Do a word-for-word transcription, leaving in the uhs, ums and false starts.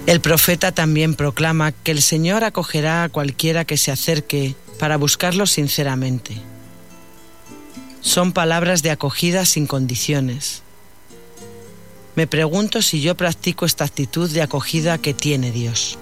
El profeta también proclama que el Señor acogerá a cualquiera que se acerque para buscarlo sinceramente. Son palabras de acogida sin condiciones. Me pregunto si yo practico esta actitud de acogida que tiene Dios.